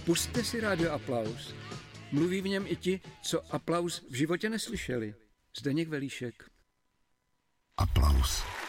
Pusťte si Rádio Aplaus. Mluví v něm i ti, co aplaus v životě neslyšeli. Zdeněk Velíšek. Aplaus.